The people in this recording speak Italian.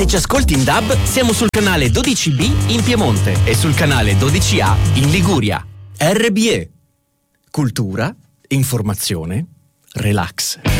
Se ci ascolti in DAB, siamo sul canale 12B in Piemonte e sul canale 12A in Liguria. RBE. Cultura, informazione, relax.